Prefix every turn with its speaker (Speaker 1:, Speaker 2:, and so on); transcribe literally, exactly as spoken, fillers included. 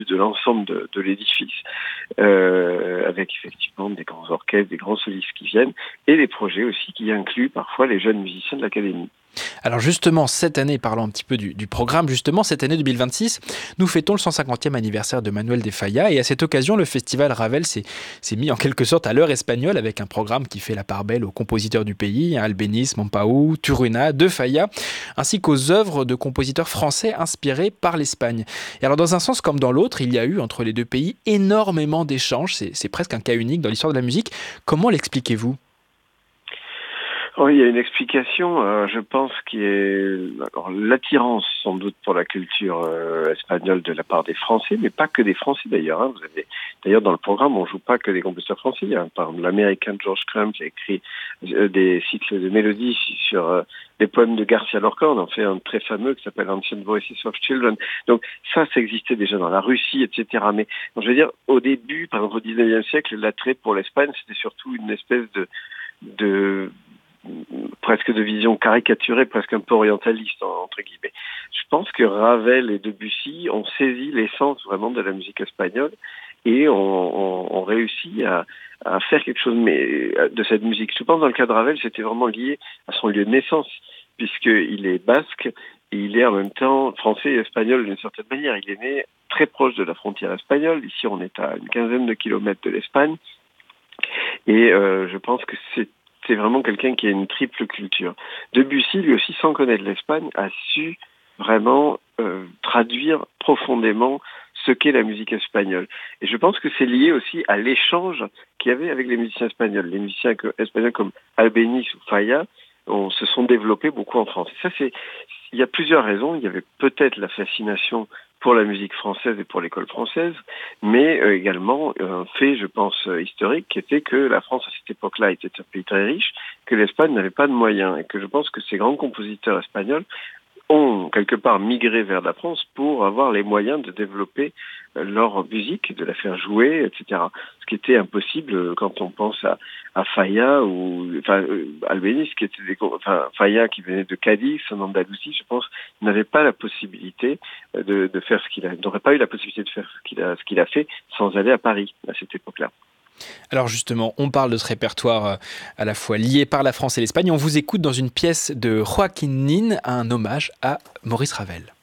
Speaker 1: de l'ensemble de, de l'édifice, euh, avec effectivement des grands orchestres, des grands solistes qui viennent, et les projets aussi qui incluent parfois les jeunes musiciens de l'Académie.
Speaker 2: Alors justement, cette année, parlons un petit peu du, du programme, justement, cette année deux mille vingt-six, nous fêtons le cent cinquantième anniversaire de Manuel de Falla et à cette occasion, le festival Ravel s'est, s'est mis en quelque sorte à l'heure espagnole avec un programme qui fait la part belle aux compositeurs du pays, hein, Albéniz, Montpaou, Turuna, de Falla, ainsi qu'aux œuvres de compositeurs français inspirés par l'Espagne. Et alors dans un sens comme dans l'autre, il y a eu entre les deux pays énormément d'échanges, c'est, c'est presque un cas unique dans l'histoire de la musique. Comment l'expliquez-vous ?
Speaker 1: Oui, il y a une explication, euh, je pense, qui est alors, l'attirance sans doute pour la culture euh, espagnole de la part des Français, mais pas que des Français d'ailleurs. Hein. Vous avez, d'ailleurs, dans le programme, on joue pas que des compositeurs français. Il y a, par exemple, l'Américain George Crumb qui a écrit euh, des cycles de mélodies sur euh, les poèmes de Garcia Lorca. On en fait un très fameux qui s'appelle Ancient Voices of Children. Donc ça, ça existait déjà dans la Russie, et cetera. Mais donc, je veux dire, au début, par exemple au dix-neuvième siècle, l'attrait pour l'Espagne, c'était surtout une espèce de de presque de vision caricaturée, presque un peu orientaliste, entre guillemets. Je pense que Ravel et Debussy ont saisi l'essence vraiment de la musique espagnole et ont, ont, ont réussi à, à faire quelque chose mais, de cette musique. Je pense que dans le cas de Ravel, c'était vraiment lié à son lieu de naissance, puisqu'il est basque et il est en même temps français et espagnol d'une certaine manière. Il est né très proche de la frontière espagnole. Ici, on est à une quinzaine de kilomètres de l'Espagne. Et euh, je pense que c'est C'est vraiment quelqu'un qui a une triple culture. Debussy, lui aussi, sans connaître l'Espagne, a su vraiment euh, traduire profondément ce qu'est la musique espagnole. Et je pense que c'est lié aussi à l'échange qu'il y avait avec les musiciens espagnols. Les musiciens espagnols comme Albéniz ou Falla on, se sont développés beaucoup en France. Et ça, c'est, il y a plusieurs raisons. Il y avait peut-être la fascination pour la musique française et pour l'école française, mais euh, également un fait, je pense, euh, historique, qui était que la France, à cette époque-là, était un pays très riche, que l'Espagne n'avait pas de moyens, et que je pense que ces grands compositeurs espagnols ont quelque part migré vers la France pour avoir les moyens de développer leur musique, de la faire jouer, et cetera. Ce qui était impossible quand on pense à, à Falla ou enfin Albéniz, qui était des, enfin Falla qui venait de Cadiz, en Andalousie, je pense, n'avait pas la possibilité de, de faire ce qu'il a, n'aurait pas eu la possibilité de faire ce qu'il a, ce qu'il a fait sans aller à Paris à cette époque-là.
Speaker 2: Alors justement, on parle de ce répertoire à la fois lié par la France et l'Espagne. On vous écoute dans une pièce de Joaquin Nin, un hommage à Maurice Ravel.